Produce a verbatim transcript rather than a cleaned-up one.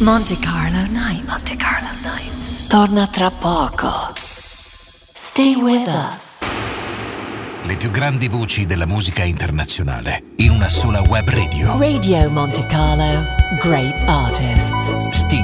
Monte Carlo Nights. Monte Carlo Nights. Torna tra poco. Stay with us. Le più grandi voci della musica internazionale in una sola web radio. Radio Monte Carlo. Great